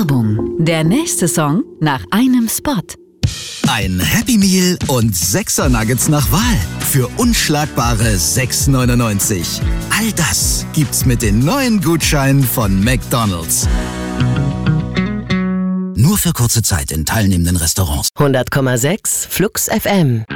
Werbung. Der nächste Song nach einem Spot. Ein Happy Meal und 6er Nuggets nach Wahl für unschlagbare 6,99. All das gibt's mit den neuen Gutscheinen von McDonald's. Nur für kurze Zeit in teilnehmenden Restaurants. 100,6 Flux FM.